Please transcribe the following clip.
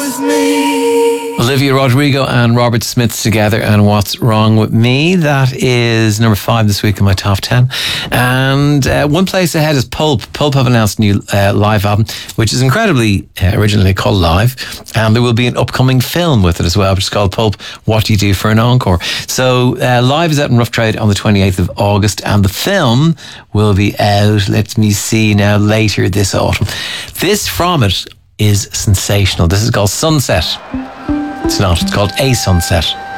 with me. Olivia Rodrigo and Robert Smith together, and What's Wrong With Me. That is number 5 this week in my top 10. And one place ahead is Pulp. Pulp have announced a new live album, which is incredibly originally called Live. And there will be an upcoming film with it as well, which is called Pulp, What Do You Do for an Encore? So Live is out in Rough Trade on the 28th of August, and the film will be out, let me see now, later this autumn. This from it is sensational. This is called Sunset. It's not. It's called A Sunset.